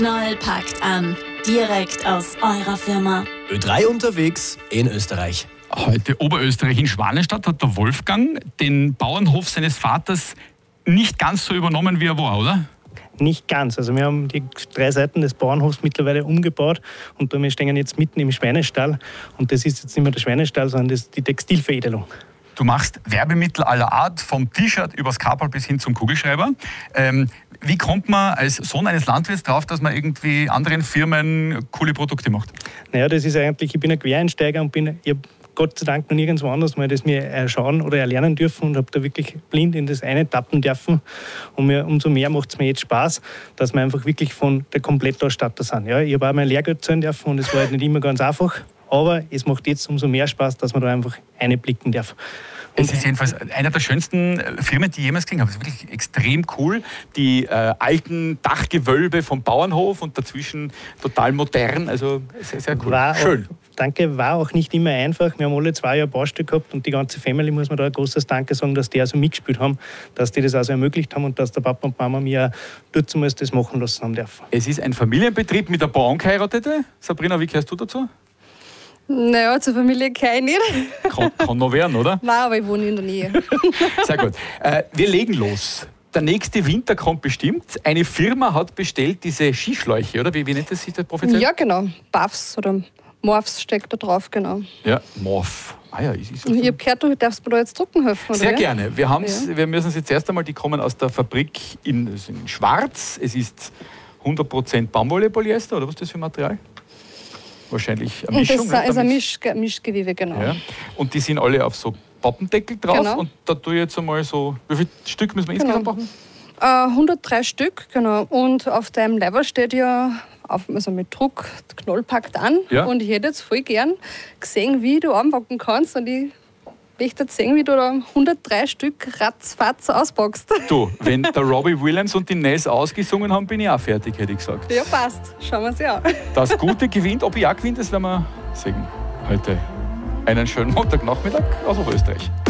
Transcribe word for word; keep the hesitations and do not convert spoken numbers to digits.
Knall packt an. Direkt aus eurer Firma. Ö drei unterwegs in Österreich. Heute Oberösterreich in Schwanenstadt hat der Wolfgang den Bauernhof seines Vaters nicht ganz so übernommen, wie er war, oder? Nicht ganz. Also wir haben die drei Seiten des Bauernhofs mittlerweile umgebaut und wir stehen jetzt mitten im Schweinestall. Und das ist jetzt nicht mehr der Schweinestall, sondern das ist die Textilveredelung. Du machst Werbemittel aller Art, vom T-Shirt übers Kapperl bis hin zum Kugelschreiber. Ähm, wie kommt man als Sohn eines Landwirts drauf, dass man irgendwie anderen Firmen coole Produkte macht? Naja, das ist eigentlich, ich bin ein Quereinsteiger und bin, ich habe Gott sei Dank noch nirgendwo anders mal das mir erschauen oder erlernen dürfen und habe da wirklich blind in das eine tappen dürfen. Und mir, umso mehr macht es mir jetzt Spaß, dass wir einfach wirklich von der Komplettausstatter sind. Ja, ich habe auch mein Lehrgeld zahlen dürfen und es war halt nicht immer ganz einfach. Aber es macht jetzt umso mehr Spaß, dass man da einfach einblicken darf. Und es ist jedenfalls eine der schönsten Firmen, die ich jemals gesehen habe. Es ist wirklich extrem cool. Die äh, alten Dachgewölbe vom Bauernhof und dazwischen total modern. Also sehr, sehr cool. War Schön. Auch, danke, war auch nicht immer einfach. Wir haben alle zwei Jahre Baustelle gehabt und die ganze Family, muss man da ein großes Danke sagen, dass die also mitgespielt haben, dass die das also ermöglicht haben und dass der Papa und Mama mir dort das machen lassen haben dürfen. Es ist ein Familienbetrieb mit ein paar Angeheiratete. Sabrina, wie gehörst du dazu? Naja, zur Familie kann ich nicht. Kann, kann noch werden, oder? Nein, aber ich wohne in der Nähe. Sehr gut. Äh, wir legen los. Der nächste Winter kommt bestimmt. Eine Firma hat bestellt diese Skischläuche, oder? Wie, wie nennt das sich das professionell? Ja, genau. Buffs oder Morphs steckt da drauf, genau. Ja, Morph. Ah ja, ist, ist Ich habe gehört, du darfst mir da jetzt drucken helfen, oder? Sehr wie? gerne. Wir, haben's, Ja. wir müssen es jetzt erst einmal, die kommen aus der Fabrik in, in Schwarz. Es ist hundert Prozent Baumwolle-Polyester, oder was ist das für Material? Wahrscheinlich eine Und Mischung. das ist ne, ein damit's- Mischge Mischgewebe, genau. Ja. Und die sind alle auf so Pappendeckel drauf. Genau. Und da tue ich jetzt einmal so. Wie viele Stück müssen wir insgesamt Genau. machen? Äh, hundertdrei Stück, genau. Und auf deinem Level steht ja, auf, also mit Druck, Knoll packt an. Ja. Und ich hätte jetzt voll gern gesehen, wie du anpacken kannst. Und ich möchte jetzt sehen, wie du da hundertdrei Stück ratzfatz auspackst. Du, wenn der Robbie Williams und die Nels ausgesungen haben, bin ich auch fertig, hätte ich gesagt. Ja, passt. Schauen wir uns an. Das Gute gewinnt, ob ich auch gewinne, das werden wir sehen. Heute einen schönen Montagnachmittag aus Oberösterreich.